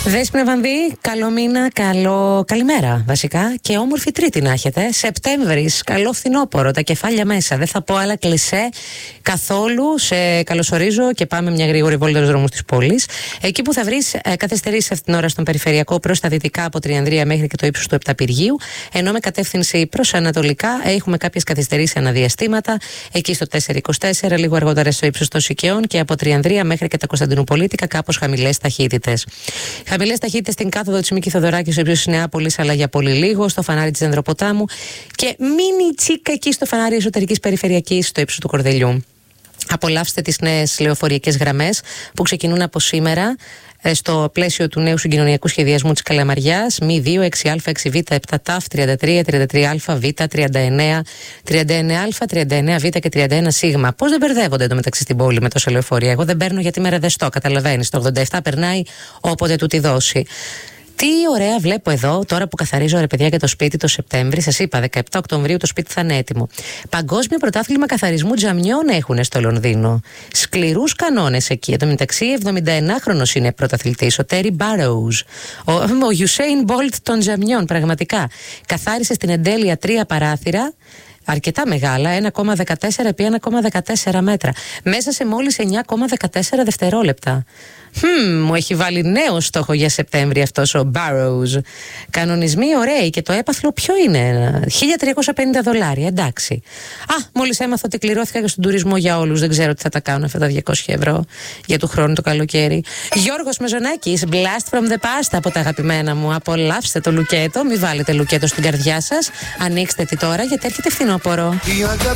Δέσποινα Βανδύ, καλό μήνα, καλημέρα βασικά και όμορφη Τρίτη να έχετε. Σεπτέμβρης, καλό φθινόπωρο, τα κεφάλια μέσα. Δεν θα πω άλλα κλισέ καθόλου. Σε καλωσορίζω και πάμε μια γρήγορη βόλτα στους δρόμους της πόλης. Εκεί που θα βρεις καθυστερήσεις αυτήν την ώρα στον περιφερειακό προς τα δυτικά από Τριανδρία μέχρι και το ύψος του Επταπηργίου. Ενώ με κατεύθυνση προς ανατολικά έχουμε κάποιες καθυστερήσεις αναδιαστήματα. Εκεί στο 424, λίγο αργότερα στο ύψος των Σικαιών και από Τριανδρία μέχρι και τα Κωνσταντινουπολίτικα κάπως χαμηλές ταχύτητες. Χαμηλές ταχύτητες στην κάθοδο της Μίκη Θοδωράκη στο ύψος της Νεάπολης, αλλά για πολύ λίγο, στο φανάρι της Δενδροποτάμου και μίνι τσίκα εκεί στο φανάρι εσωτερικής περιφερειακής στο ύψος του Κορδελιού. Απολαύστε τις νέες λεωφορειακές γραμμές που ξεκινούν από σήμερα στο πλαίσιο του νέου συγκοινωνιακού σχεδιασμού της Καλαμαριάς. Μη 2, 6α, 6β, 7ταφ, 33, 33α, β, 39, 39α, 39β και 31σ. Πώς δεν μπερδεύονται εντωμεταξύ στην πόλη με τόσα λεωφορεία? Εγώ δεν παίρνω γιατί με ρεδεστό, καταλαβαίνεις. Το 87 περνάει όποτε του τη δώσει. Τι ωραία βλέπω εδώ, τώρα που καθαρίζω ρε παιδιά για το σπίτι το Σεπτέμβρη. Σας είπα, 17 Οκτωβρίου το σπίτι θα είναι έτοιμο. Παγκόσμιο πρωτάθλημα καθαρισμού τζαμιών έχουν στο Λονδίνο. Σκληρούς κανόνες εκεί. Εν τω μεταξύ, 71χρονος είναι πρωταθλητής, ο Τέρι Μπάρόουζ. Ο Γιουσέιν Μπόλτ των τζαμιών, πραγματικά. Καθάρισε στην εντέλεια 3 παράθυρα. Αρκετά μεγάλα, 1,14 επί 1,14 μέτρα. Μέσα σε μόλις 9,14 δευτερόλεπτα. Μου έχει βάλει νέο στόχο για Σεπτέμβρη αυτός ο Barrows. Κανονισμοί ωραίοι και το έπαθλο ποιο είναι? $1.350, εντάξει. Μόλις έμαθα ότι κληρώθηκα και στον τουρισμό για όλους. Δεν ξέρω τι θα τα κάνουν αυτά τα 200 ευρώ για του χρόνου το καλοκαίρι. Γιώργος Μεζονάκης, Blast from the Past από τα αγαπημένα μου. Απολαύστε το λουκέτο, μην βάλετε λουκέτο στην καρδιά σας. Ανοίξτε τη τώρα γιατί έρχεται φθινόπωρο.